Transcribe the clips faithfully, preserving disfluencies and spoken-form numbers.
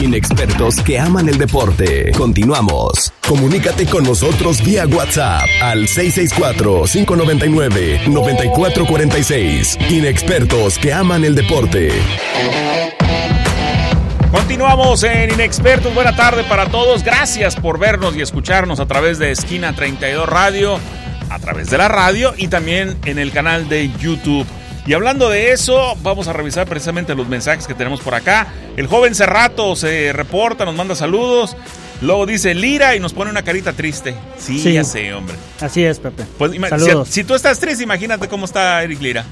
Inexpertos que aman el deporte. Continuamos. Comunícate con nosotros vía WhatsApp al seis seis cuatro, cinco nueve nueve, nueve cuatro cuatro seis. Inexpertos que aman el deporte. Continuamos en Inexpertos. Buena tarde para todos. Gracias por vernos y escucharnos a través de Esquina treinta y dos Radio, a través de la radio y también en el canal de YouTube. Y hablando de eso, vamos a revisar precisamente los mensajes que tenemos por acá. El joven Cerrato se reporta, nos manda saludos. Luego dice Lira y nos pone una carita triste. Sí, sí. Ya sé, hombre. Así es, Pepe. Pues, saludos. Si, si tú estás triste, imagínate cómo está Eric Lira.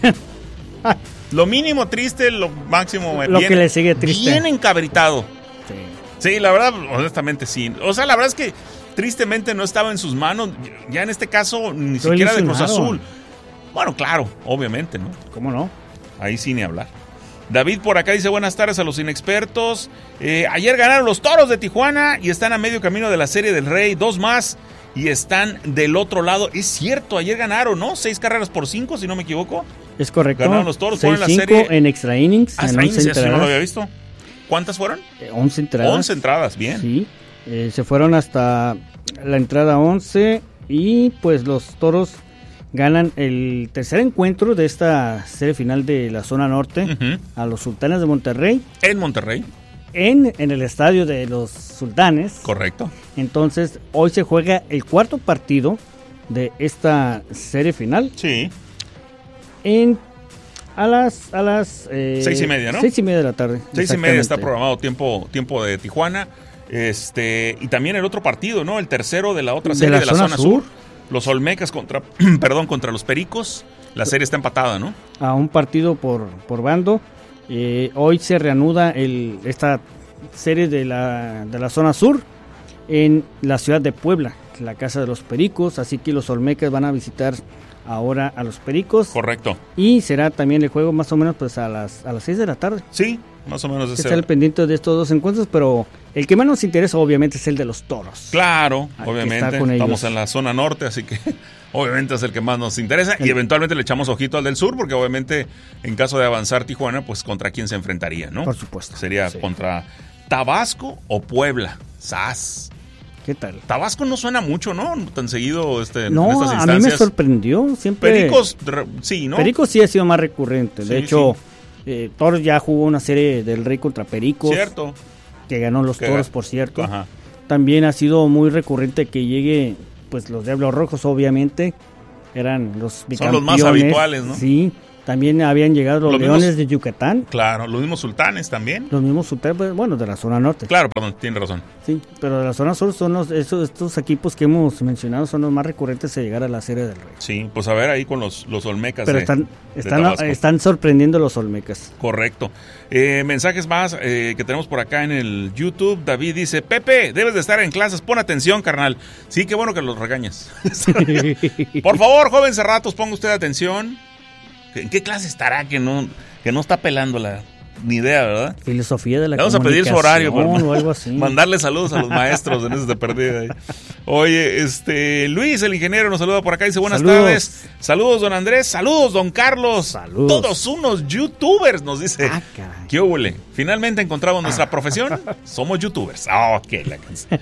Lo mínimo triste, lo máximo lo bien, que le sigue triste. Bien encabritado. Sí. Sí, la verdad, honestamente sí. O sea, la verdad es que tristemente no estaba en sus manos. Ya en este caso, ni Lo siquiera de Cruz Azul. Bueno, claro, obviamente, ¿no? ¿Cómo no? Ahí sí ni hablar. David por acá dice buenas tardes a los inexpertos. Eh, ayer ganaron los Toros de Tijuana y están a medio camino de la Serie del Rey. Dos más y están del otro lado. Es cierto, ayer ganaron, ¿no? Seis carreras por cinco, si no me equivoco. Es correcto. Ganaron los Toros, fueron la serie en extra innings. Ah, extra innings, eso no lo había visto. ¿Cuántas fueron? Eh, once entradas. once entradas, bien. Sí, eh, se fueron hasta la entrada once y pues los Toros ganan el tercer encuentro de esta serie final de la zona norte uh-huh. a los Sultanes de Monterrey. En Monterrey. En, en el estadio de los Sultanes. Correcto. Entonces, hoy se juega el cuarto partido de esta serie final. Sí. En a las a las eh, seis y media, ¿no? Seis y media de la tarde. Seis y media está programado tiempo tiempo de Tijuana. Este y también el otro partido, ¿no? El tercero de la otra serie de la, de la zona, zona sur. sur. Los Olmecas contra, perdón, contra los Pericos. La serie está empatada, ¿no? A un partido por, por bando. Eh, hoy se reanuda el, esta serie de la, de la zona sur en la ciudad de Puebla, la casa de los Pericos. Así que los Olmecas van a visitar ahora a los Pericos. Correcto. Y será también el juego más o menos pues a las a las seis de la tarde. Sí, más o menos. Está al pendiente de estos dos encuentros, pero el que más nos interesa obviamente es el de los Toros. Claro, obviamente. Estamos en la zona norte, así que obviamente es el que más nos interesa. El... Y eventualmente le echamos ojito al del sur, porque obviamente en caso de avanzar Tijuana, pues contra quién se enfrentaría, ¿no? Por supuesto. Sería sí. contra Tabasco o Puebla. ¡Sas! ¿Qué tal? Tabasco no suena mucho, ¿no? Tan seguido este, no, en estas instancias. A mí me sorprendió. Siempre... Pericos, sí, ¿no? Pericos sí ha sido más recurrente. De sí, hecho, sí. eh, Toros ya jugó una serie del Rey contra Pericos. Cierto. Que ganó los que Toros, ga- por cierto. Ajá. También ha sido muy recurrente que llegue, pues los Diablos Rojos, obviamente. Eran los bicampeones. Son los más habituales, ¿no? Sí. También habían llegado los, los Leones mismos, de Yucatán. Claro, los mismos Sultanes también. Los mismos Sultanes, bueno, de la zona norte. Claro, perdón, tiene razón. Sí, pero de la zona sur son los, estos, estos equipos que hemos mencionado son los más recurrentes a llegar a la Serie del Rey. Sí, pues a ver ahí con los, los Olmecas. Pero de, están, de están, están sorprendiendo los Olmecas. Correcto. Eh, mensajes más eh, que tenemos por acá en el YouTube. David dice, Pepe, debes de estar en clases, pon atención, carnal. Sí, qué bueno que los regañas. Por favor, joven Cerratos, ponga usted atención. ¿En qué clase estará que no, que no está pelando la ni idea, verdad? Filosofía de la Vamos a pedir su horario para o algo así. Mandarle saludos a los maestros en ese de perdida. Ahí. Oye, este Luis, el ingeniero, nos saluda por acá. Dice, buenas saludos. tardes. Saludos, don Andrés. Saludos, don Carlos. Saludos. Todos unos youtubers, nos dice. Ah, caray. ¿Qué huele? Finalmente encontramos nuestra profesión. Somos youtubers. Ah, oh, qué la canción.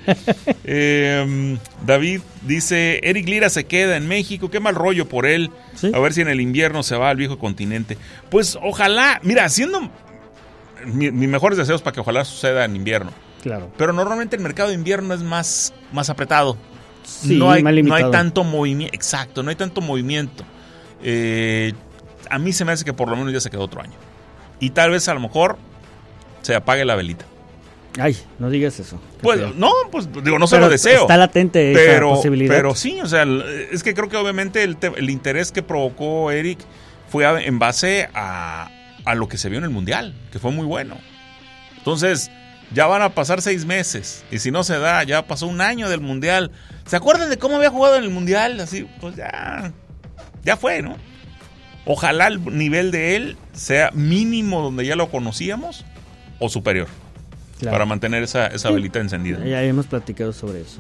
eh, David dice, Eric Lira se queda en México. Qué mal rollo por él. ¿Sí? A ver si en el invierno se va al viejo continente. Pues ojalá, mira, haciendo mis mi mejores deseos para que ojalá suceda en invierno. Claro. Pero normalmente el mercado de invierno es más, más apretado. Sí, no hay, más limitado. No hay tanto movimiento. Exacto, no hay tanto movimiento. Eh, a mí se me hace que por lo menos ya se quedó otro año. Y tal vez a lo mejor se apague la velita. Ay, no digas eso. Pues feo. no, pues digo, no se lo deseo. Está latente esa pero, posibilidad. Pero sí, o sea, es que creo que obviamente el, te, el interés que provocó Eric fue a, en base a, a lo que se vio en el Mundial, que fue muy bueno. Entonces, ya van a pasar seis meses. Y si no se da, ya pasó un año del Mundial. ¿Se acuerdan de cómo había jugado en el Mundial? Así, pues ya, ya fue, ¿no? Ojalá el nivel de él sea mínimo donde ya lo conocíamos o superior. Claro. Para mantener esa, esa velita encendida. Ya hemos platicado sobre eso.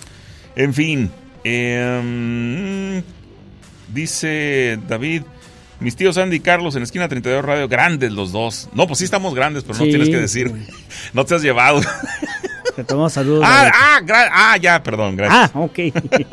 En fin, eh, dice David, Mis tíos Andy y Carlos en esquina treinta y dos Radio, grandes los dos. No, pues sí estamos grandes, pero no Sí, tienes que decir. sí. No te has llevado. Te tomo saludos. ah, David. ah, gra- ah, ya, perdón, gracias. Ah, ok.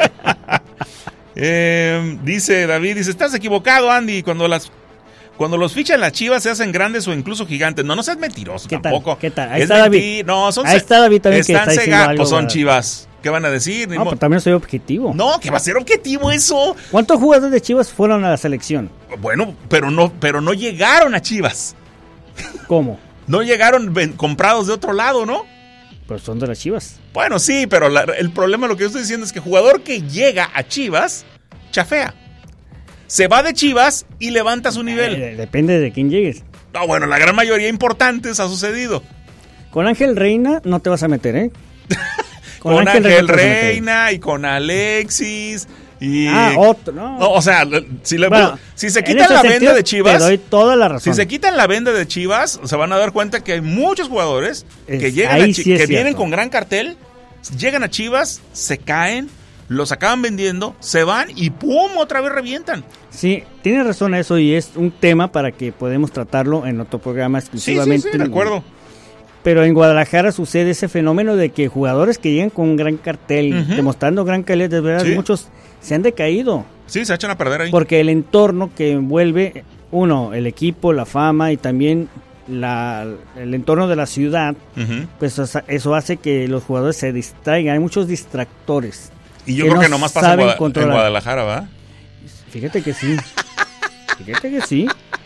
Eh, dice David, dice, estás equivocado, Andy, cuando las cuando los fichan las Chivas se hacen grandes o incluso gigantes. No, no seas mentiroso ¿Qué tal? tampoco. ¿Qué tal? Ahí Es está David. mentir- No, son Ahí está David también que están está diciendo cegados. algo, Pues son ¿verdad? Chivas. ¿Qué van a decir? Ni No, mo- pero también soy objetivo. no, que va a ser objetivo eso. ¿Cuántos jugadores de Chivas fueron a la selección? Bueno, pero no, pero no llegaron a Chivas. ¿Cómo? No llegaron ven- comprados de otro lado, ¿no? Pues son de las Chivas. Bueno, sí, pero la- el problema, lo que yo estoy diciendo es que jugador que llega a Chivas, chafea. Se va de Chivas y levanta su nivel. Eh, depende de quién llegues. No, bueno, la gran mayoría importantes ha sucedido. Con Ángel Reina no te vas a meter, ¿eh? Con, Ángel, Reina te vas a meter. Reina y con Alexis y... Ah, otro, no. No, o sea, si, le- Bueno, si se en quitan ese la sentido, venda de Chivas... Te doy toda la razón. Si se quitan la venda de Chivas, se van a dar cuenta que hay muchos jugadores que Es- llegan ahí a Chi- sí es que vienen cierto. con gran cartel, llegan a Chivas, se caen, los acaban vendiendo, se van y ¡pum! Otra vez revientan. Sí, tienes razón eso y es un tema para que podemos tratarlo en otro programa Sí, sí, exclusivamente. sí, de acuerdo. Pero en Guadalajara sucede ese fenómeno de que jugadores que llegan con gran cartel, Ujú. demostrando gran calidad, de verdad, Sí. muchos se han decaído. Sí, se echan a perder ahí. Porque el entorno que envuelve, uno, el equipo, la fama y también la, el entorno de la ciudad, Ujú. pues o sea, eso hace que los jugadores se distraigan. Hay muchos distractores. Y yo que creo no que nomás pasa en, saben Guada- en controlar. Guadalajara, ¿va? Fíjate que sí. Fíjate que sí.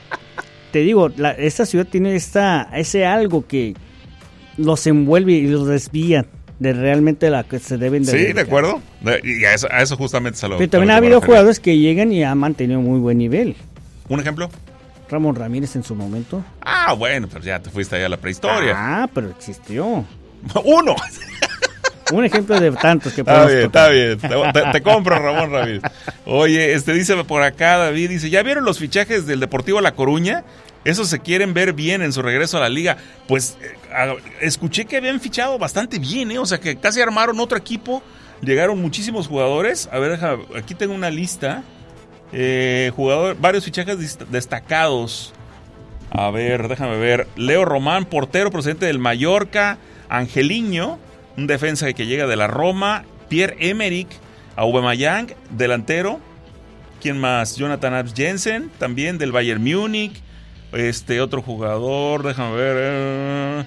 Te digo, la, esta ciudad tiene esta, ese algo que los envuelve y los desvía de realmente la que se deben de Sí, de dedicar. acuerdo. De- Y a eso, a eso justamente se lo... Pero también a ha lo que me habido refería. jugadores que llegan y han mantenido muy buen nivel. ¿Un ejemplo? Ramón Ramírez en su momento. Ah, bueno, pues ya te fuiste ahí a la prehistoria. Ah, pero existió. ¡Uno! Un ejemplo de tantos que Está podemos bien, tocar. está bien. Te, te- te compro, Ramón Ramírez. Oye, este dice por acá, David, dice, ¿ya vieron los fichajes del Deportivo La Coruña? Esos se quieren ver bien en su regreso a la liga. Pues eh, a- escuché que habían fichado bastante bien, ¿eh? O sea, que casi armaron otro equipo. Llegaron muchísimos jugadores. A ver, deja, aquí tengo una lista. Eh, jugador, varios fichajes dist- destacados. A ver, déjame ver. Leo Román, portero procedente del Mallorca. Angeliño, un defensa que llega de la Roma. Pierre-Emerick Aubameyang, delantero. ¿Quién más? Jonathan Abs Jensen, también del Bayern Múnich. Este otro jugador, déjame ver. eh.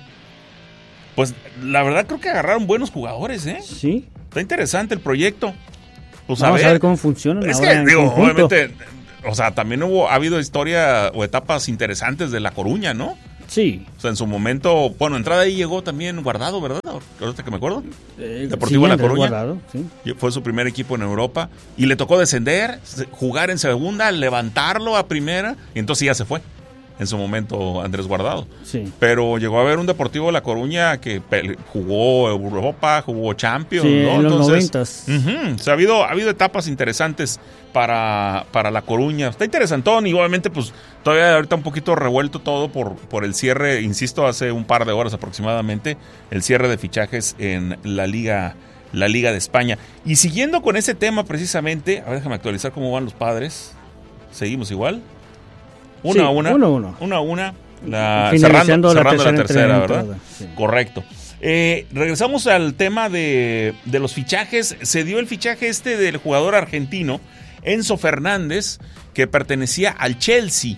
Pues la verdad creo que agarraron buenos jugadores, ¿eh? Sí. Está interesante el proyecto. Pues Vamos a ver. a ver cómo funcionan Es ahora que, en digo, conjunto. obviamente, o sea, también hubo, ha habido historia o etapas interesantes de La Coruña, ¿no? Sí. O sea, en su momento, bueno, entrada ahí llegó también Guardado, ¿verdad? Ahorita que me acuerdo. Eh, Deportivo sí, La Andrés Coruña. Guardado, sí. Y fue su primer equipo en Europa. Y le tocó descender, se- jugar en segunda, levantarlo a primera. Y entonces ya se fue. En su momento, Andrés Guardado. Sí. Pero llegó a haber un Deportivo La Coruña que pe- jugó Europa, jugó Champions, Sí, ¿no? en los Entonces, noventas. ujú, o sea, ha habido, ha habido etapas interesantes para, para La Coruña. Está interesantón y obviamente pues todavía ahorita un poquito revuelto todo por, por el cierre, insisto, hace un par de horas aproximadamente, el cierre de fichajes en la Liga, la Liga de España. Y siguiendo con ese tema precisamente, a ver, déjame actualizar cómo van los Padres. ¿Seguimos igual? Una Sí, a una. uno a uno. Una a una. La, Finalizando cerrando la cerrando la tercera tercera, entrada, ¿verdad? sí. Correcto. Eh, regresamos al tema de, de los fichajes. Se dio el fichaje este del jugador argentino, Enzo Fernández, que pertenecía al Chelsea.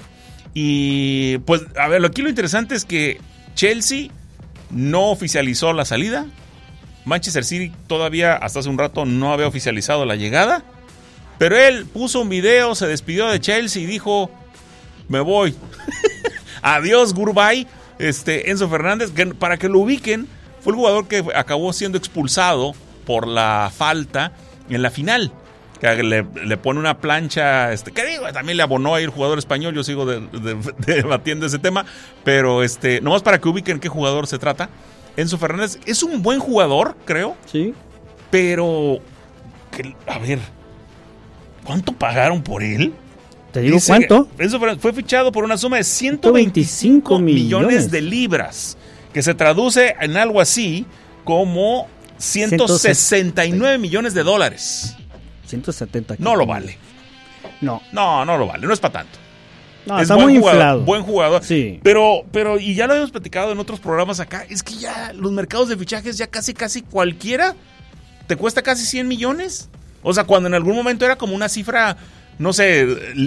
Y pues, a ver, aquí lo interesante es que Chelsea no oficializó la salida. Manchester City todavía hasta hace un rato no había oficializado la llegada. Pero él puso un video, se despidió de Chelsea y dijo: me voy. Adiós, goodbye. Este, Enzo Fernández, que para que lo ubiquen, fue el jugador que acabó siendo expulsado por la falta en la final. Que le, le pone una plancha, este, que digo, también le abonó ahí el jugador español. Yo sigo de, de, de, debatiendo ese tema. Pero este, nomás para que ubiquen qué jugador se trata. Enzo Fernández es un buen jugador, creo. Sí. Pero, que, a ver, ¿cuánto pagaron por él? ¿Te digo Dice cuánto? que Enzo Fernández fue fichado por una suma de ciento veinticinco millones. millones de libras, que se traduce en algo así como ciento sesenta y nueve millones de dólares. ciento setenta. No lo vale. No. No, no lo vale, no es para tanto. No, es está buen muy jugador, inflado. buen jugador. Sí. Pero, pero, y ya lo habíamos platicado en otros programas acá, es que ya los mercados de fichajes ya casi, casi cualquiera te cuesta casi cien millones. O sea, cuando en algún momento era como una cifra, no sé,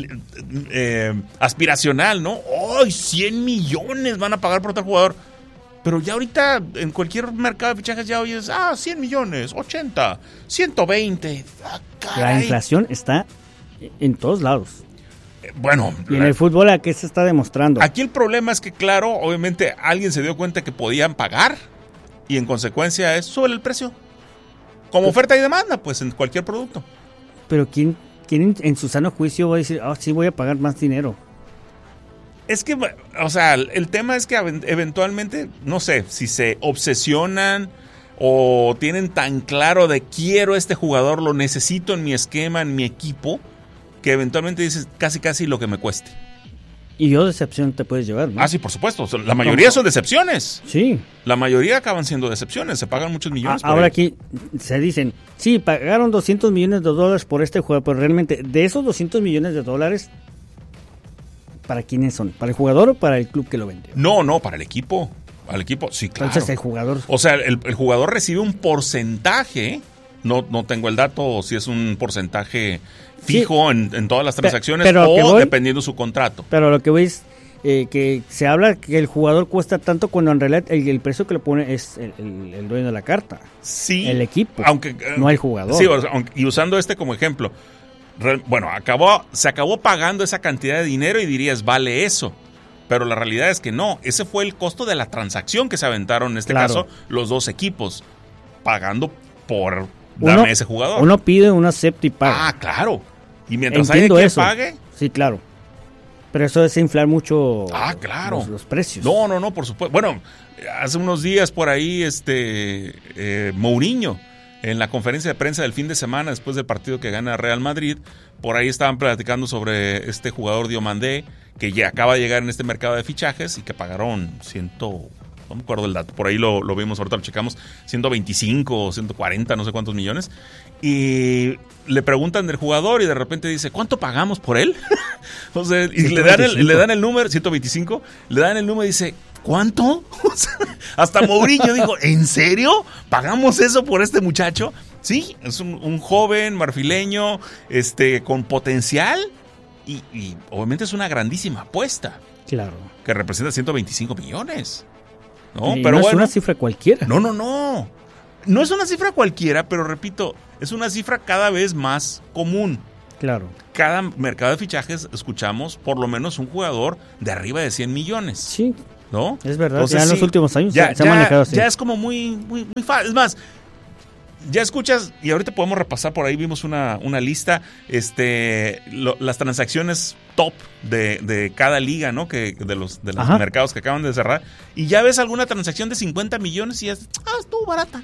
eh, aspiracional, ¿no? ¡Ay, cien millones van a pagar por tal jugador! Pero ya ahorita en cualquier mercado de fichajes ya oyes, ah, cien millones, ochenta, ciento veinte. Ah, la inflación está en todos lados. Eh, bueno. Y en el fútbol, ¿a qué se está demostrando? Aquí el problema es que, claro, obviamente alguien se dio cuenta que podían pagar y en consecuencia es sube el precio. Como oferta y demanda, pues en cualquier producto. Pero ¿quién, quién en su sano juicio va a decir, ah, oh, sí voy a pagar más dinero? Es que, o sea, el tema es que eventualmente, no sé, si se obsesionan o tienen tan claro de quiero este jugador, lo necesito en mi esquema, en mi equipo, que eventualmente dices casi casi lo que me cueste. Y yo decepción te puedes llevar, ¿no? Ah, sí, por supuesto. La mayoría son decepciones. Sí. La mayoría acaban siendo decepciones. Se pagan muchos millones. Ah, ahora aquí se dicen, sí, pagaron doscientos millones de dólares por este jugador, pero realmente de esos doscientos millones de dólares, ¿para quiénes son? ¿Para el jugador o para el club que lo vendió? No, no, para el equipo. Al equipo, sí, claro. Entonces el jugador... O sea, el, el jugador recibe un porcentaje. No, no tengo el dato si es un porcentaje fijo sí, en, en todas las transacciones pero, pero o voy, dependiendo su contrato. Pero lo que voy es eh, que se habla que el jugador cuesta tanto cuando en realidad el, el precio que le pone es el, el, el dueño de la carta. Sí. El equipo, aunque, no el jugador. Sí, y usando este como ejemplo, bueno, acabó, se acabó pagando esa cantidad de dinero y dirías, vale eso. Pero la realidad es que no, ese fue el costo de la transacción que se aventaron en este claro. caso los dos equipos, pagando por darme uno, ese jugador. Uno pide, uno acepta y paga. Ah, claro. Y mientras Entiendo haya quien eso. pague. Sí, claro. Pero eso es inflar mucho ah, claro. los, los precios. No, no, no, por supuesto. Bueno, hace unos días por ahí, este eh, Mourinho, en la conferencia de prensa del fin de semana, después del partido que gana Real Madrid, por ahí estaban platicando sobre este jugador Diomandé, que ya acaba de llegar en este mercado de fichajes y que pagaron ciento, no me acuerdo el dato, por ahí lo, lo vimos, ahorita lo checamos, ciento veinticinco o ciento cuarenta, no sé cuántos millones, y le preguntan del jugador y de repente dice, ¿cuánto pagamos por él? O sea, y le dan, el, le dan el número, ciento veinticinco, le dan el número y dice, ¿cuánto? O sea, hasta Mourinho dijo, ¿en serio? ¿Pagamos eso por este muchacho? Sí, es un, un joven marfileño, este, con potencial y, y obviamente es una grandísima apuesta. Claro. Que representa ciento veinticinco millones. ¿No? Y pero no bueno, es una cifra cualquiera. No, no, no. No es una cifra cualquiera, pero repito, es una cifra cada vez más común. Claro. Cada mercado de fichajes escuchamos por lo menos un jugador de arriba de cien millones. Sí. ¿No? Es verdad, Entonces, ya en sí, los últimos años ya, se, se ya, ha manejado así. Ya es como muy, muy, muy fácil. Es más, ya escuchas, y ahorita podemos repasar, por ahí vimos una, una lista, este, lo, las transacciones top de, de cada liga, ¿no? Que, de los, de los mercados que acaban de cerrar. Y ya ves alguna transacción de cincuenta millones y es, ah, estuvo barata.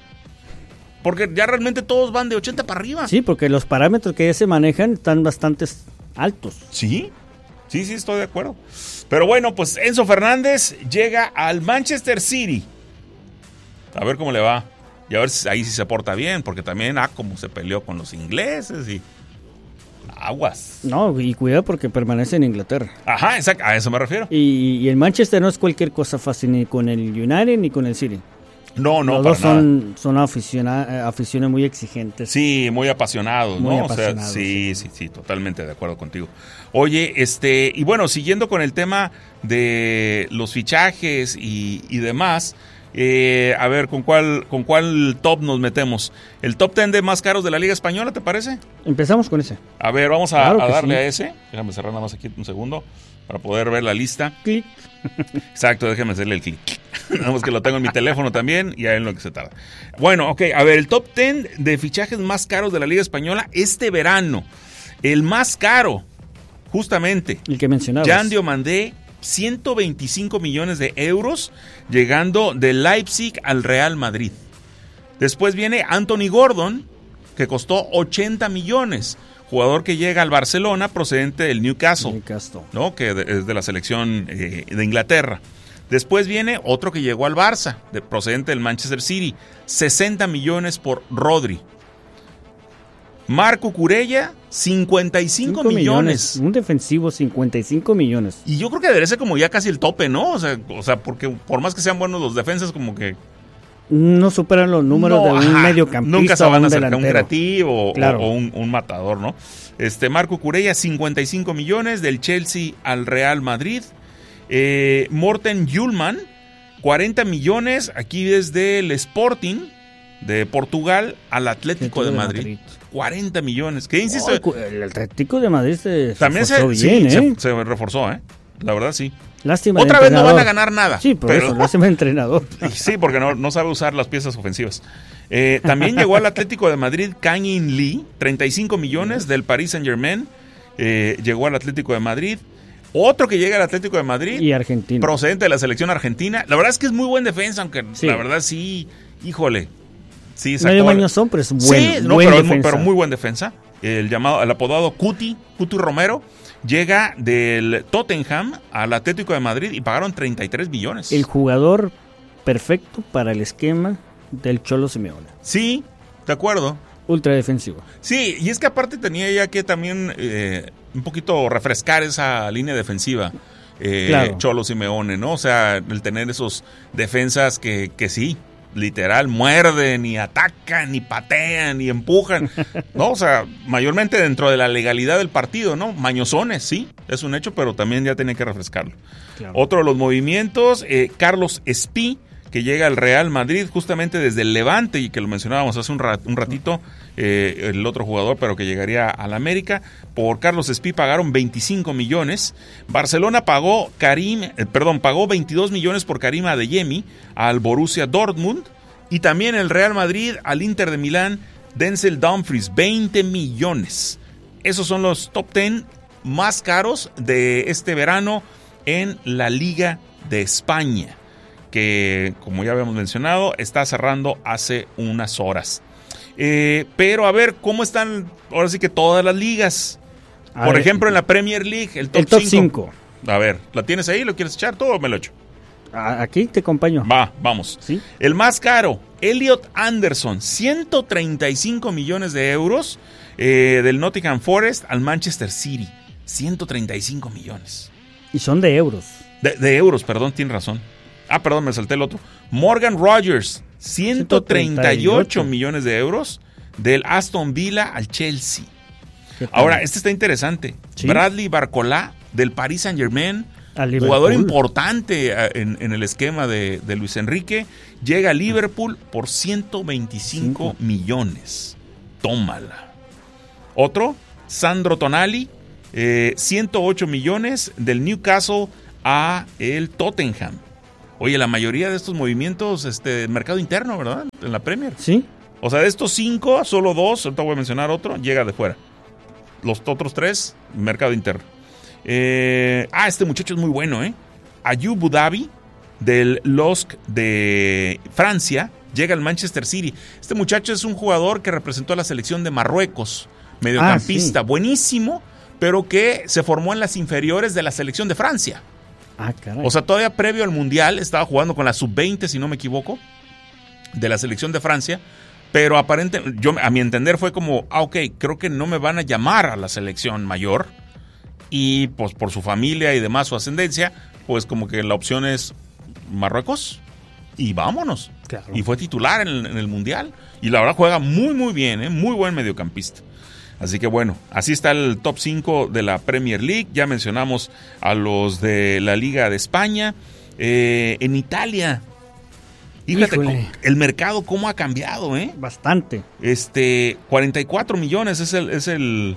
Porque ya realmente todos van de ochenta para arriba. Sí, porque los parámetros que ya se manejan están bastante altos. Sí, sí, sí, estoy de acuerdo. Pero bueno, pues Enzo Fernández llega al Manchester City. A ver cómo le va. Y a ver si ahí sí se porta bien, porque también, ah, como se peleó con los ingleses y aguas. No, y cuidado porque permanece en Inglaterra. Ajá, exacto, a eso me refiero. Y, y el Manchester no es cualquier cosa fácil, ni con el United ni con el City. No, no, Los para dos son, son aficiona, aficiones muy exigentes. Sí, muy apasionados, muy ¿no? apasionados, o sea, sí, sí, sí, totalmente de acuerdo contigo. Oye, este, y bueno, siguiendo con el tema de los fichajes y, y demás, eh, a ver, ¿con cuál, con cuál top nos metemos? ¿El top ten de más caros de la Liga Española, te parece? Empezamos con ese. A ver, vamos a, claro a darle sí. a ese. Déjame cerrar nada más aquí un segundo para poder ver la lista. Clic. Exacto, déjame hacerle el clic. Nada más que lo tengo en mi teléfono también y ahí en lo que se tarda. Bueno, ok, a ver, el top ten de fichajes más caros de la Liga Española este verano. El más caro, justamente. El que mencionabas. Jan Diomandé, ciento veinticinco millones de euros, llegando de Leipzig al Real Madrid. Después viene Anthony Gordon, que costó ochenta millones. Jugador que llega al Barcelona procedente del Newcastle, Newcastle. ¿no? Que es de la selección eh, de Inglaterra. Después viene otro que llegó al Barça, de, procedente del Manchester City, sesenta millones por Rodri. Marco Curella, cincuenta y cinco millones. millones. Un defensivo, cincuenta y cinco millones. Y yo creo que debería ser como ya casi el tope, ¿no? O sea, o sea, porque por más que sean buenos los defensas, como que... No superan los números no, de un ajá, mediocampista. Nunca se van a acercar un, un creativo claro. o, o un, un matador, ¿no? Este Marco Curella, cincuenta y cinco millones, del Chelsea al Real Madrid. Eh, Morten Hjulman, cuarenta millones, aquí desde el Sporting de Portugal al Atlético de, de Madrid. Madrid. cuarenta millones. ¿Qué insisto? Oh, el Atlético de Madrid se También reforzó se, bien, sí, ¿eh? se, se reforzó, ¿eh? La verdad, sí. Lástima. Otra vez no van a ganar nada. Sí, por pero... eso, lástima de entrenador. Sí, porque no, no sabe usar las piezas ofensivas. Eh, también llegó al Atlético de Madrid Kang In Lee, treinta y cinco millones del Paris Saint Germain. Eh, llegó al Atlético de Madrid. Otro que llega al Atlético de Madrid. Y Argentina. Procedente de la selección argentina. La verdad es que es muy buen defensa, aunque sí. la verdad sí, híjole. Sí, medio mañosón, pero es buen, sí, no, buen pero, defensa. pero muy buen defensa. El llamado, el apodado Cuti, Cuti Romero. Llega del Tottenham al Atlético de Madrid y pagaron treinta y tres millones. El jugador perfecto para el esquema del Cholo Simeone. Sí, de acuerdo. Ultra defensivo. Sí, y es que aparte tenía ya que también eh, un poquito refrescar esa línea defensiva. Eh, claro. Cholo Simeone, ¿no? O sea, el tener esos defensas que, que sí, literal, muerden y atacan y patean y empujan, ¿no? O sea, mayormente dentro de la legalidad del partido, ¿no? Mañosones, sí, es un hecho, pero también ya tiene que refrescarlo. Claro. Otro de los movimientos, eh, Carlos Espí, que llega al Real Madrid justamente desde el Levante y que lo mencionábamos hace un, rat, un ratito, eh, el otro jugador, pero que llegaría al América. Por Carlos Espí pagaron veinticinco millones. Barcelona pagó Karim, eh, perdón, pagó veintidós millones por Karim Adeyemi al Borussia Dortmund. Y también el Real Madrid al Inter de Milán, Denzel Dumfries, veinte millones. Esos son los top diez más caros de este verano en la Liga de España, que, como ya habíamos mencionado, está cerrando hace unas horas. Eh, pero a ver, ¿cómo están ahora sí que todas las ligas? A Por ver, ejemplo, en la Premier League, el top cinco. A ver, ¿la tienes ahí? ¿Lo quieres echar tú o me lo echo? Aquí te acompaño. Va, vamos. ¿Sí? El más caro, Elliot Anderson, ciento treinta y cinco millones de euros eh, del Nottingham Forest al Manchester City. ciento treinta y cinco millones. Y son de euros. De, de euros, perdón, tienes razón. Ah, perdón, me salté el otro. Morgan Rogers, ciento treinta y ocho millones de euros del Aston Villa al Chelsea. Ahora, este está interesante. ¿Sí? Bradley Barcola del Paris Saint Germain, jugador importante en, en el esquema de, de Luis Enrique, llega a Liverpool por ciento veinticinco Cinco. millones. Tómala. Otro, Sandro Tonali, eh, ciento ocho millones del Newcastle a el Tottenham. Oye, la mayoría de estos movimientos, este, mercado interno, ¿verdad? En la Premier. Sí. O sea, de estos cinco, solo dos, ahorita voy a mencionar otro, llega de fuera. Los otros tres, mercado interno. Eh, ah, este muchacho es muy bueno, ¿eh? Ayoub Boudabi, del L O S C de Francia, llega al Manchester City. Este muchacho es un jugador que representó a la selección de Marruecos, mediocampista, ah, sí. buenísimo, pero que se formó en las inferiores de la selección de Francia. Ah, caray. O sea, todavía previo al Mundial estaba jugando con la sub veinte, si no me equivoco, de la selección de Francia, pero aparentemente, yo, a mi entender fue como, ah, ok, creo que no me van a llamar a la selección mayor, y pues por su familia y demás, su ascendencia, pues como que la opción es Marruecos, y vámonos. Claro. Y fue titular en el, en el Mundial, y la verdad juega muy muy bien, ¿eh? Muy buen mediocampista. Así que bueno, así está el top cinco de la Premier League. Ya mencionamos a los de la Liga de España. Eh, en Italia, fíjate, el mercado cómo ha cambiado, ¿eh? Bastante. Este, cuarenta y cuatro millones es el es el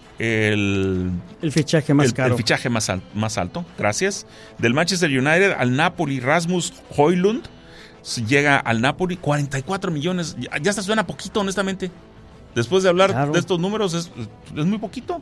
el, el fichaje más el, caro. El fichaje más, al, más alto, gracias. Del Manchester United al Napoli, Rasmus Højlund llega al Napoli, cuarenta y cuatro millones. Ya, ya hasta suena poquito, honestamente. Después de hablar claro. de estos números, es, es muy poquito.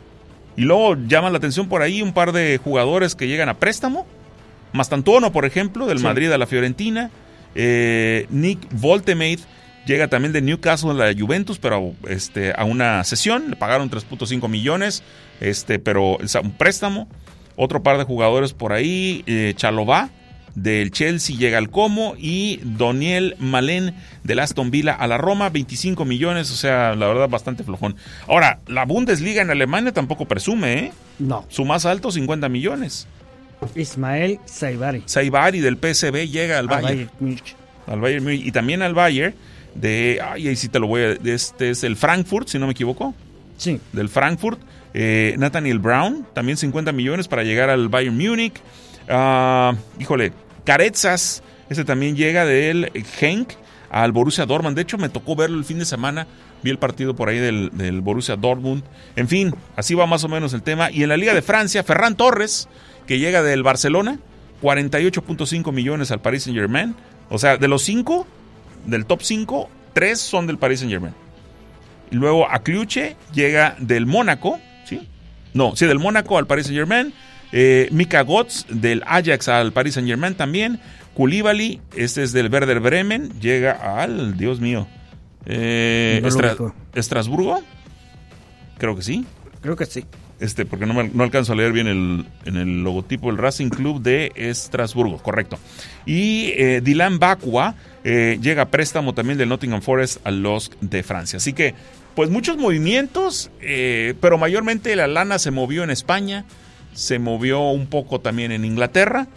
Y luego llama la atención por ahí un par de jugadores que llegan a préstamo. Mastantuono, por ejemplo, del sí. Madrid a la Fiorentina. Eh, Nick Woltemade llega también de Newcastle a la Juventus, pero este, a una cesión. Le pagaron tres punto cinco millones, este, pero es un préstamo. Otro par de jugadores por ahí. Eh, Chalobah, del Chelsea llega al Como, y Daniel Malen del Aston Villa a la Roma, veinticinco millones, o sea, la verdad bastante flojón. Ahora, la Bundesliga en Alemania tampoco presume, ¿eh? No. Su más alto, cincuenta millones. Ismael Saibari. Saibari del P S V llega al Ah, Bayern. Bayern Múnich. Al Bayern Múnich, y también al Bayern de, ay, ahí sí te lo voy a, de este es el Frankfurt, si no me equivoco. Sí. Del Frankfurt, eh, Nathaniel Brown, también cincuenta millones para llegar al Bayern Múnich. Uh, híjole, Carezas, este también llega del Genk al Borussia Dortmund. De hecho, me tocó verlo el fin de semana, vi el partido por ahí del, del Borussia Dortmund. En fin, así va más o menos el tema. Y en la Liga de Francia, Ferran Torres, que llega del Barcelona, cuarenta y ocho punto cinco millones al Paris Saint-Germain. O sea, de los cinco, del top cinco, tres son del Paris Saint-Germain. Y luego Akliuche llega del Mónaco, ¿sí? No, sí, del Mónaco al Paris Saint-Germain. Eh, Mika Götze del Ajax al Paris Saint-Germain también. Koulibaly, este es del Werder Bremen, llega al, Dios mío, eh, No Estra- ubico. Estrasburgo. Creo que sí. Creo que sí. Este, porque no, me, no alcanzo a leer bien el, en el logotipo, el Racing Club de Estrasburgo, correcto. Y eh, Dylan Bakwa eh, llega a préstamo también del Nottingham Forest al L O S C de Francia. Así que, pues muchos movimientos, eh, pero mayormente la lana se movió en España, se movió un poco también en Inglaterra.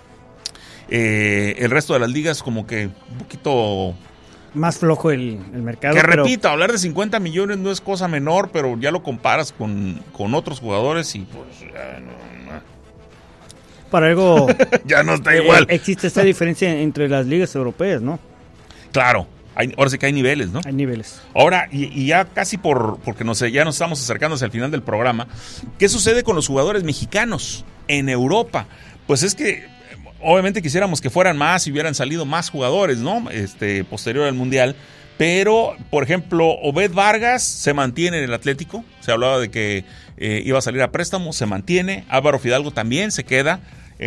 Eh, el resto de las ligas como que un poquito... Más flojo el, el mercado. Que pero repito, hablar de cincuenta millones no es cosa menor, pero ya lo comparas con, con otros jugadores y pues ya no, no. Para algo ya no está eh, igual. existe esta diferencia entre las ligas europeas, ¿no? Claro, hay, ahora sí que hay niveles, ¿no? Hay niveles. Ahora, y, y ya casi por, porque no sé, ya nos estamos acercando hacia el final del programa, ¿qué sucede con los jugadores mexicanos en Europa? Pues es que obviamente quisiéramos que fueran más y hubieran salido más jugadores, ¿no? Este, posterior al Mundial. Pero, por ejemplo, Obed Vargas se mantiene en el Atlético. Se hablaba de que eh, iba a salir a préstamo, se mantiene. Álvaro Fidalgo también se queda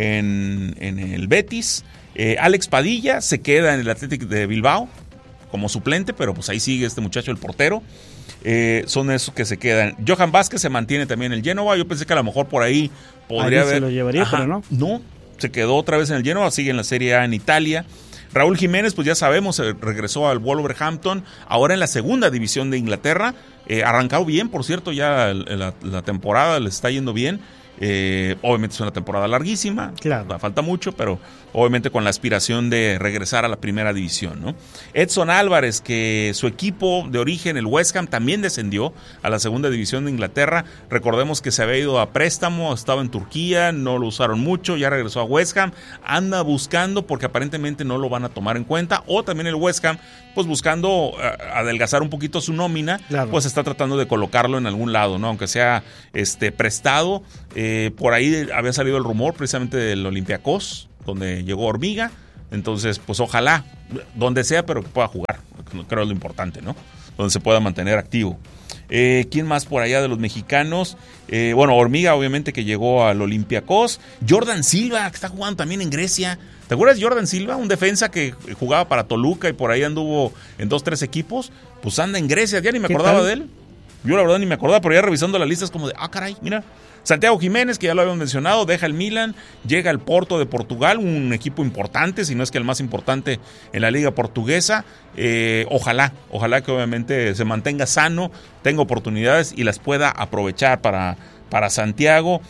en, en el Betis. Eh, Alex Padilla se queda en el Athletic de Bilbao como suplente, pero pues ahí sigue este muchacho, el portero. Eh, son esos que se quedan. Johan Vázquez se mantiene también en el Genoa. Yo pensé que a lo mejor por ahí podría Ahí haber... se lo llevaría, Ajá, pero no. No, se quedó otra vez en el Genoa, sigue en la Serie A en Italia. Raúl Jiménez, pues ya sabemos, regresó al Wolverhampton, ahora en la segunda división de Inglaterra. Eh, arrancado bien, por cierto, ya la, la temporada le está yendo bien. Eh, obviamente es una temporada larguísima, claro. Falta mucho, pero obviamente con la aspiración de regresar a la primera división, ¿no? Edson Álvarez, que su equipo de origen, el West Ham, también descendió a la segunda división de Inglaterra. Recordemos que se había ido a préstamo, estaba en Turquía, no lo usaron mucho, ya regresó a West Ham, anda buscando porque aparentemente no lo van a tomar en cuenta, o también el West Ham, pues buscando uh, adelgazar un poquito su nómina, claro. Pues está tratando de colocarlo en algún lado, ¿no? Aunque sea este prestado. Eh, por ahí había salido el rumor precisamente del Olympiacos, donde llegó Hormiga. Entonces, pues ojalá, donde sea, pero que pueda jugar. Creo que es lo importante, ¿no? Donde se pueda mantener activo. Eh, ¿Quién más por allá de los mexicanos? Eh, bueno, Hormiga, obviamente, que llegó al Olympiacos. Jordan Silva, que está jugando también en Grecia. ¿Te acuerdas de Jordan Silva? Un defensa que jugaba para Toluca y por ahí anduvo en dos, tres equipos. Pues anda en Grecia, ya ni me acordaba de él. Yo la verdad ni me acordaba, pero ya revisando la lista es como de, ah, caray, mira. Santiago Jiménez, que ya lo habíamos mencionado, deja el Milan, llega al Porto de Portugal, un equipo importante, si no es que el más importante en la liga portuguesa. Eh, ojalá, ojalá que obviamente se mantenga sano, tenga oportunidades y las pueda aprovechar para, para Santiago.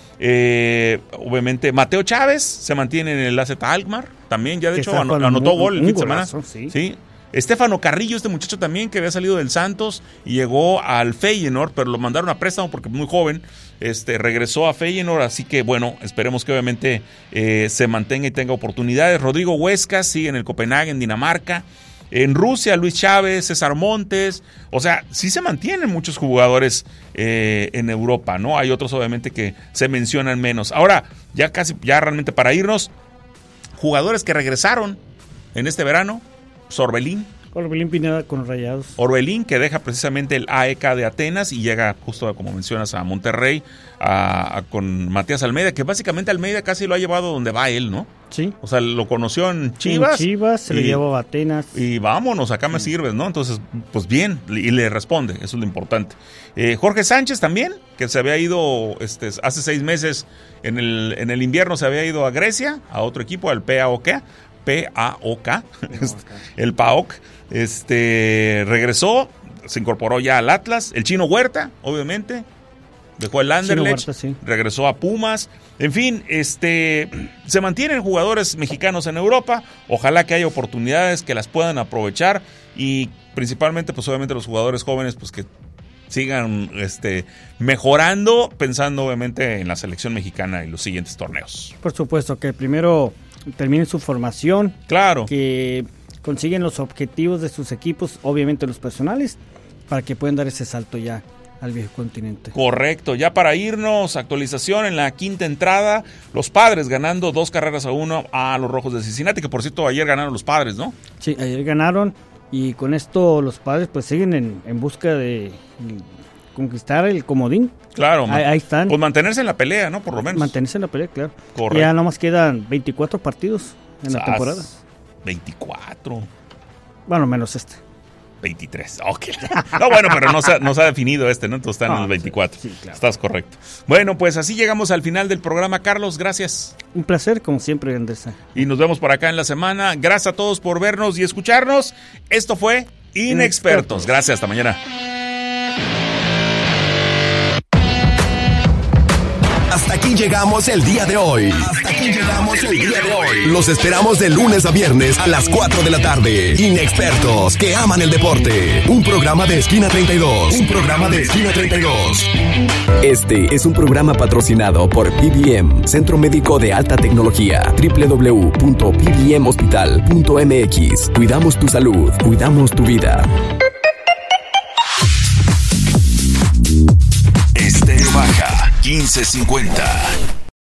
Eh, obviamente Mateo Chávez se mantiene en el A Z Alkmaar, también ya de hecho anotó, anotó gol el fin de semana. Sí. Sí. Estefano Carrillo, este muchacho también que había salido del Santos y llegó al Feyenoord, pero lo mandaron a préstamo porque muy joven, este regresó a Feyenoord, así que bueno, esperemos que obviamente eh, se mantenga y tenga oportunidades. Rodrigo Huescas sigue en el Copenhague, en Dinamarca. En Rusia, Luis Chávez, César Montes, o sea, sí se mantienen muchos jugadores eh, en Europa, ¿no? Hay otros obviamente que se mencionan menos. Ahora, ya casi, ya realmente para irnos, jugadores que regresaron en este verano. Orbelín. Orbelín Pineda con Rayados. Orbelín, que deja precisamente el A E K de Atenas y llega justo, como mencionas, a Monterrey a, a, con Matías Almeida, que básicamente Almeida casi lo ha llevado donde va él, ¿no? Sí. O sea, lo conoció en Chivas. En Chivas, se y, le llevó a Atenas. Y vámonos, acá me sí. sirves, ¿no? Entonces, pues bien, y le responde, eso es lo importante. Eh, Jorge Sánchez también, que se había ido este, hace seis meses, en el, en el invierno se había ido a Grecia, a otro equipo, al P A O K. P A O K, el P A O K. Este, regresó, se incorporó ya al Atlas. El Chino Huerta, obviamente. Dejó el Anderlecht, Huerta, sí. regresó a Pumas. En fin, este se mantienen jugadores mexicanos en Europa. Ojalá que haya oportunidades que las puedan aprovechar. Y principalmente, pues obviamente los jugadores jóvenes, pues que sigan este, mejorando, pensando obviamente en la selección mexicana y los siguientes torneos. Por supuesto, que primero terminen su formación. Claro. Que consiguen los objetivos de sus equipos, obviamente los personales, para que puedan dar ese salto ya al viejo continente. Correcto, ya para irnos, actualización en la quinta entrada, los Padres ganando dos carreras a uno a los Rojos de Cincinnati, que por cierto ayer ganaron los Padres, ¿no? Sí, ayer ganaron y con esto los Padres pues siguen en, en busca de conquistar el comodín. Claro, ahí, ahí están. Pues mantenerse en la pelea, ¿no? Por lo menos. Mantenerse en la pelea, claro. Correcto. Ya nomás quedan veinticuatro partidos en la temporada. veinticuatro. Bueno, menos este. veintitrés, ok. No, bueno, pero no se, ha, no se ha definido este, ¿no? Entonces están no, en los veinticuatro. Sí, sí, claro. Estás correcto. Bueno, pues así llegamos al final del programa, Carlos. Gracias. Un placer, como siempre, Andrés. Y nos vemos por acá en la semana. Gracias a todos por vernos y escucharnos. Esto fue Inexpertos. Inexpertos. Gracias, hasta mañana. Hasta aquí llegamos el día de hoy. Hasta aquí llegamos el día de hoy. Los esperamos de lunes a viernes a las cuatro de la tarde. Inexpertos que aman el deporte. Un programa de Esquina treinta y dos. Un programa de Esquina treinta y dos. Este es un programa patrocinado por P B M, Centro Médico de Alta Tecnología. doble u doble u doble u punto p b m hospital punto m x. Cuidamos tu salud, cuidamos tu vida. Estéreo Baja quince cincuenta.